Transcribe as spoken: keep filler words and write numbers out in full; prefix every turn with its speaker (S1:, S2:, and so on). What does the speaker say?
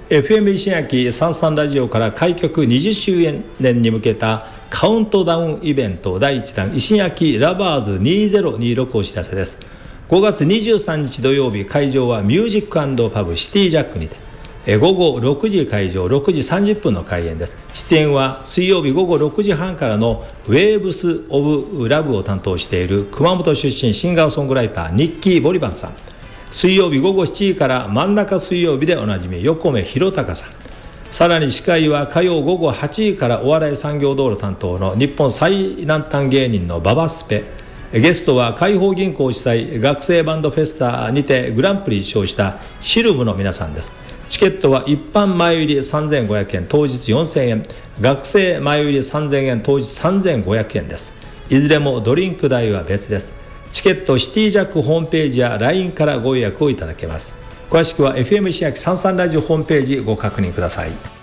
S1: エフエム 石垣さんさんラジオから開局にじゅっしゅうねんに向けたカウントダウンイベントだいいち弾石垣ラバーズにせんにじゅうろくお知らせです。ごがつにじゅうさんにち土曜日、会場はミュージック&パブシティジャックにて、午後ろくじ会場、ろくじさんじゅっぷんの開演です。出演は水曜日午後ろくじはんからのウェーブス・オブ・ラブを担当している熊本出身シンガーソングライターニッキー・ボリバンさん。水曜日午後しちじから真ん中水曜日でおなじみ横目弘隆さん。さらに司会は火曜午後はちじからお笑い産業道路担当の日本最南端芸人のババスペ。ゲストは海邦銀行主催学生バンドフェスタにてグランプリ受賞したシルブの皆さんです。チケットは一般前売りさんぜんごひゃくえん、当日よんせんえん、学生前売りさんぜんえん、当日さんぜんごひゃくえんです。いずれもドリンク代は別です。チケットシティジャックホームページや ライン からご予約をいただけます。詳しくは エフエム 石垣さんさんラジオホームページご確認ください。